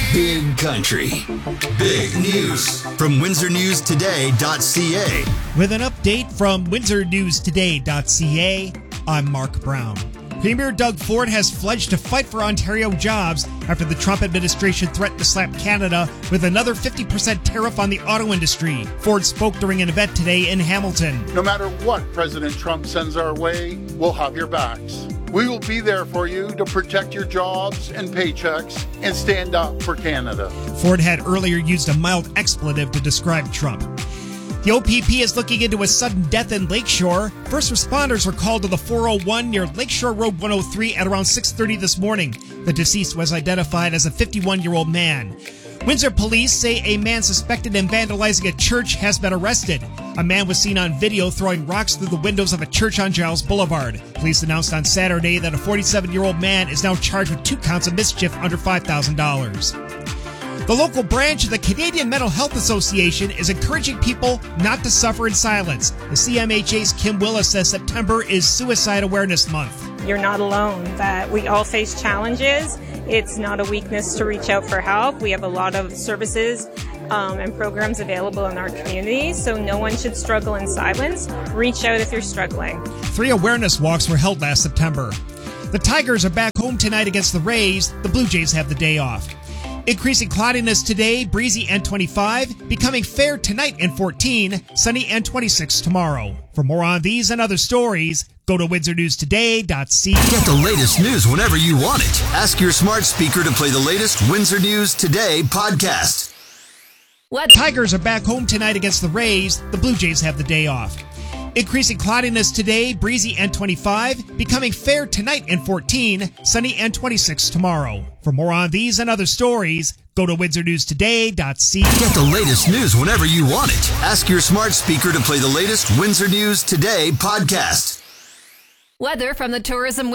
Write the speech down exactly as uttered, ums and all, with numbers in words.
Big country, big news from Windsor News Today dot C A. With an update from Windsor News Today dot C A, I'm Mark Brown. Premier Doug Ford has pledged to fight for Ontario jobs after the Trump administration threatened to slap Canada with another fifty percent tariff on the auto industry. Ford spoke during an event today in Hamilton. No matter what President Trump sends our way, we'll have your backs. We will be there for you to protect your jobs and paychecks and stand up for Canada. Ford had earlier used a mild expletive to describe Trump. The O P P is looking into a sudden death in Lakeshore. First responders were called to the four oh one near Lakeshore Road one oh three at around six thirty this morning. The deceased was identified as a fifty-one-year-old man. Windsor police say a man suspected in vandalizing a church has been arrested. A man was seen on video throwing rocks through the windows of a church on Giles Boulevard. Police announced on Saturday that a forty-seven-year-old man is now charged with two counts of mischief under five thousand dollars. The local branch of the Canadian Mental Health Association is encouraging people not to suffer in silence. The C M H A's Kim Willis says September is Suicide Awareness Month. You're not alone, that we all face challenges. It's not a weakness to reach out for help. We have a lot of services um, and programs available in our community, so no one should struggle in silence. Reach out if you're struggling. Three awareness walks were held last September. The Tigers are back home tonight against the Rays. The Blue Jays have the day off. Increasing cloudiness today, breezy and twenty-five, becoming fair tonight and fourteen, sunny and twenty-six tomorrow. For more on these and other stories, go to Windsor News Today dot C A. Get the latest news whenever you want it. Ask your smart speaker to play the latest Windsor News Today podcast. What? Tigers are back home tonight against the Rays. The Blue Jays have the day off. Increasing cloudiness today, breezy and twenty-five, becoming fair tonight and fourteen, sunny and twenty-six tomorrow. For more on these and other stories, go to Windsor News Today dot C A. Get the latest news whenever you want it. Ask your smart speaker to play the latest Windsor News Today podcast. Weather from the Tourism